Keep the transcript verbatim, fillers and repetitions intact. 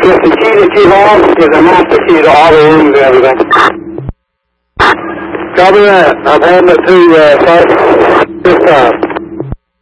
Just the key to keep on is a master key to all the rooms and everything. Copy that. I'm handing it to uh, Sergeant this time.